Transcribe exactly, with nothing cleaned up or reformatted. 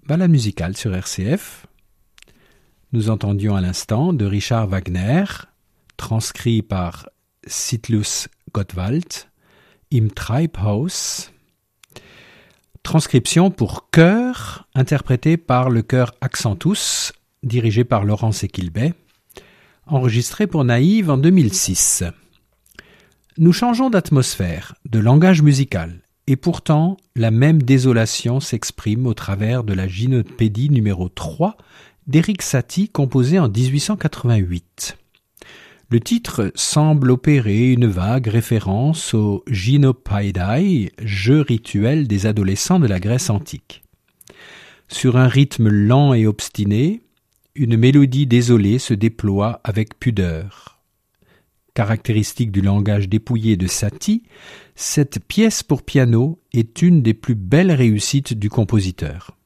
Balade musicale sur R C F. Nous entendions à l'instant de Richard Wagner, transcrit par Sitlus Gottwald, Im Treibhaus. Transcription pour chœur, interprétée par le chœur Accentus, dirigé par Laurence Equilbet, enregistré pour Naïve en deux mille six. Nous changeons d'atmosphère, de langage musical, et pourtant la même désolation s'exprime au travers de la gynopédie numéro trois d'Erik Satie, composée en dix-huit cent quatre-vingt-huit. Le titre semble opérer une vague référence au Gynopaideia, jeu rituel des adolescents de la Grèce antique. Sur un rythme lent et obstiné, une mélodie désolée se déploie avec pudeur. Caractéristique du langage dépouillé de Satie, cette pièce pour piano est une des plus belles réussites du compositeur.